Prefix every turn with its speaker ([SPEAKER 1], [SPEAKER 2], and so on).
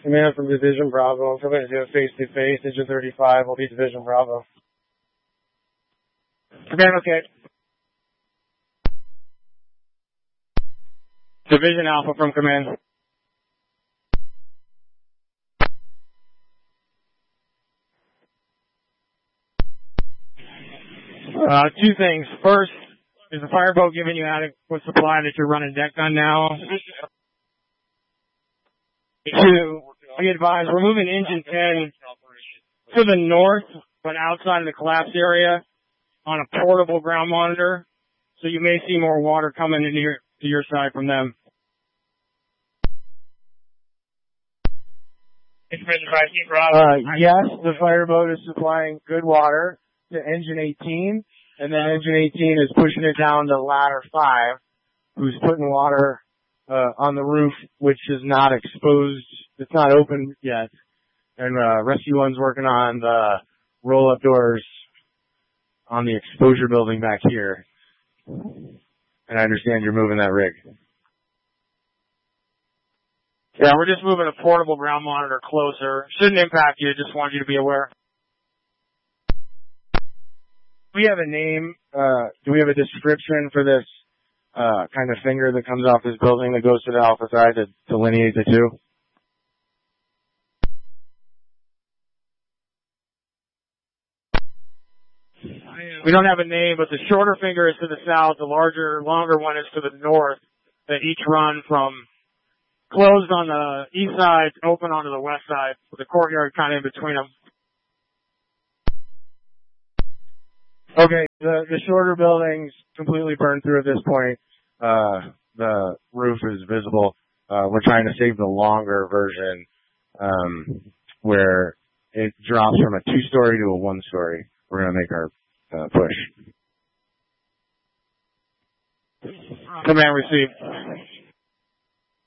[SPEAKER 1] Command from Division Bravo. I'm coming to do a face-to-face. Engine 35 will be Division Bravo. Command, okay. Division Alpha from command. Two things. First, is the fireboat giving you adequate supply that you're running deck on now? Two, be advised, we're moving engine 10 to the north, but outside of the collapse area on a portable ground monitor. So you may see more water coming into your side from them. Yes, the fireboat is supplying good water to engine 18, and then engine 18 is pushing it down to ladder 5, who's putting water on the roof, which is not exposed. It's not open yet. And Rescue 1's working on the roll-up doors on the exposure building back here. And I understand you're moving that rig. Yeah, we're just moving a portable ground monitor closer. Shouldn't impact you, just wanted you to be aware. Do we have a name, do we have a description for this kind of finger that comes off this building that goes to the alpha side to delineate the two? We don't have a name, but the shorter finger is to the south, the longer one is to the north. They each run from closed on the east side, open onto the west side, with the courtyard kind of in between them. Okay, the shorter building's completely burned through at this point. The roof is visible. We're trying to save the longer version, where it drops from a 2-story to a 1-story. We're going to make our push. Command received.